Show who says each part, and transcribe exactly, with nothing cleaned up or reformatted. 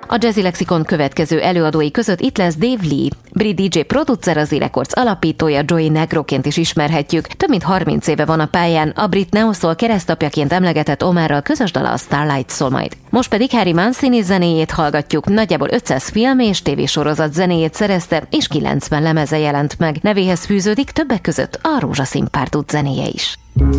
Speaker 1: A Jazzy Lexikon következő előadói között itt lesz Dave Lee. Brit dé dzsé producer, az Records alapítója, Joey Negroként is ismerhetjük. Több mint harminc éve van a pályán, a brit neo-soul keresztapjaként emlegetett Omárral közös dala a Starlight szól majd. Most pedig Harry Mancini zenéjét hallgatjuk, nagyjából ötszáz film és tévésorozat zenéjét szerezte, és kilencven lemeze jelent meg. Nevéhez fűződik többek között a Rózsaszín párduc zenéje is.